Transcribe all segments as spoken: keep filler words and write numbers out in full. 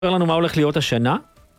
תספר לנו מה הולך להיות השנה?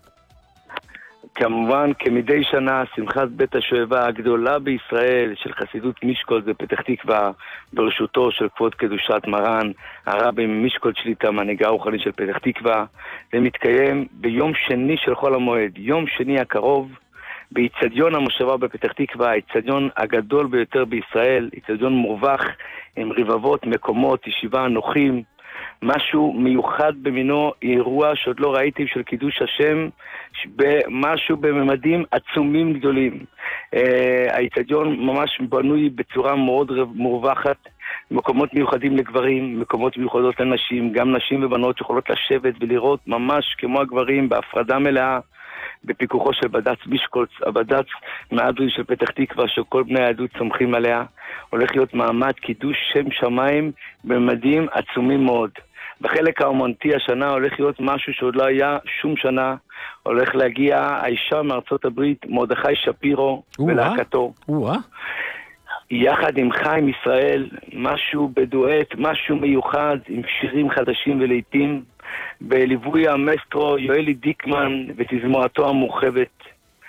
כמובן, כמדי שנה, שמחת בית השואבה הגדולה בישראל של חסידות מישקולט בפתח תקווה, ברשותו של כבוד קדושת מרן, הרבי מישקולט שליט"א, מנהיגה הרוחנית של פתח תקווה. זה מתקיים ביום שני של חול המועד, יום שני הקרוב, באצטדיון המושבה בפתח תקווה, האצטדיון הגדול ביותר בישראל, אצטדיון מורווח עם רבבות מקומות, ישיבה נוחים, משהו מיוחד במינו, אירוע שעוד לא ראיתי של קידוש השם, משהו בממדים עצומים גדולים. האצטדיון ממש בנוי בצורה מאוד מורווחת, מקומות מיוחדים לגברים, מקומות מיוחדות לנשים, גם נשים ובנות יכולות לשבת ולראות ממש כמו הגברים בהפרדה מלאה, בפיקוחו של בד"ץ מישקולט, הבד"ץ מהדרין של פתח תקווה, שכל בני היהדות סומכים עליה. הולך להיות מעמד קידוש שם שמיים בממדים עצומים מאוד. בחלק האומנותי השנה הולך להיות משהו שעוד לא היה שום שנה. הולך להגיע האישה מארצות הברית, מרדכי שפירו ולהקתו. יחד עם חיים ישראל, משהו בדואט, משהו מיוחד, עם שירים חדשים ולעיתים, בליווי המסטרו יואלי דיקמן ותזמורתו המורחבת,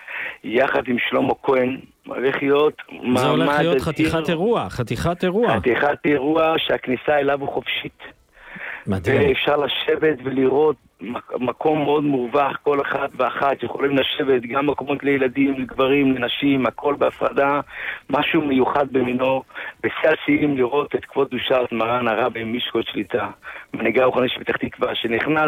יחד עם שלמה כהן. הולך להיות מעמד... זה הולך להיות חתיכת אירוע, חתיכת אירוע. חתיכת אירוע שהכניסה אליו הוא חופשית. מדהים. ואפשר לשבת ולראות מקום מאוד מורווח, כל אחד ואחת יכולים לשבת, גם מקומות לילדים, לגברים, לנשים, הכל בהפרדה, משהו מיוחד במינו. בשיא השיאים לראות את כבוד קדושת מרן הרבי מישקולט שליט"א, מנהיגה הרוחנית של פתח תקווה, שנכנס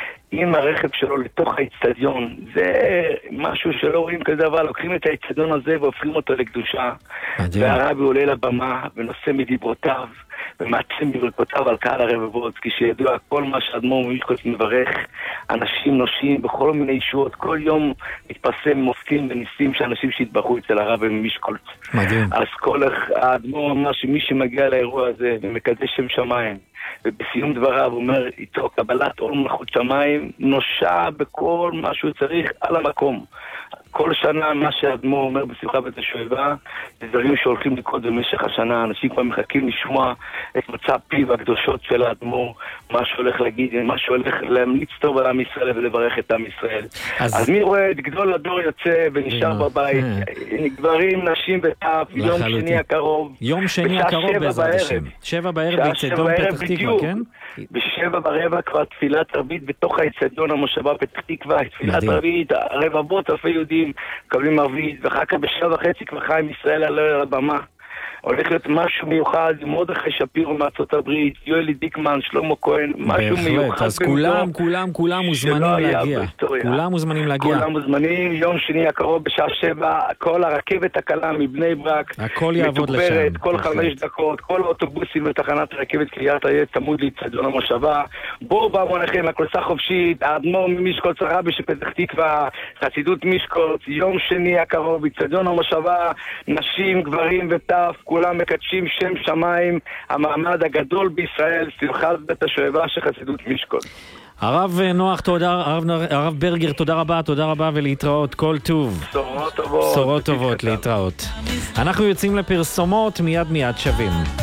עם הרכב שלו לתוך האצטדיון. זה משהו שלא רואים כזה דבר, לוקחים את האצטדיון הזה והופכים אותו לקדושה. מדהים. והרבי עולה לבמה ונושא מדיברותיו ומעצים בברכותיו על קהל הרבבות, כשידוע כל מה שאדמו"ר מישקולט מברך, אנשים נושים בכל מיני ישועות, כל יום מתפרסם מופתים וניסים שאנשים שהתברכו אצל הרבי מישקולט. מדהים. אז כל האדמו"ר אמר שמי שמגיע לאירוע הזה ומקדש שם שמיים, ובסיום דבריו אומר איתו קבלת עול מלכות שמיים, נושע בכל מה שהוא צריך על המקום. כל שנה מה שהאדמו"ר אומר בשמחה בית השואבה, זה דברים שהולכים לקרות במשך השנה. אנשים כבר מחכים לשמוע את מצע פיו הקדושות של האדמו"ר, מה שהולך להגיד, מה שהולך להמליץ טוב על עם ישראל ולברך את עם ישראל. אז, אז מי רואה את גדול הדור יוצא ונשאר בבית, גברים, נשים וטף, יום שני הקרוב. יום שני הקרוב בעזרת השם. שבע בערב באצטדיון פתח תקווה, כן? בשבע ברבע כבר תפילת ערבית בתוך האצטדיון המושבה פתח תקווה, תפילת ערבית, רבבות אלפי יהודים מקבלים ערבית, ואחר כך בשבע וחצי כבר חיים ישראל על הבמה. הולך להיות משהו מיוחד, מרדכי שפירו מארצות הברית, יואלי דיקמן, שלמה כהן, משהו מיוחד. אז כולם, כולם, כולם מוזמנים להגיע. כולם מוזמנים להגיע. כולם מוזמנים, יום שני הקרוב בשעה שבע, כל הרכבת הקלה מבני ברק, הכל יעבוד לשם. כל חמש דקות, כל האוטובוסים בתחנת רכבת קריית אריה צמוד לאצטדיון המושבה. בואו בהמוניכם, הכניסה חופשית, האדמו"ר ממישקולט הרבי שפתח תקווה, חסידות מישקולט, יום שני הקרוב, אצטדיון המושבה, נשים, גברים וטף, כולם מקדשים שם שמיים, המעמד הגדול בישראל, שמחת בית השואבה של חסידות מישקולט. הרב נוח, תודה, הרב, הרב ברגר, תודה רבה, תודה רבה ולהתראות, כל טוב. בשורות טובות. בשורות טובות, להתראות. אנחנו יוצאים לפרסומות, מיד מיד שווים.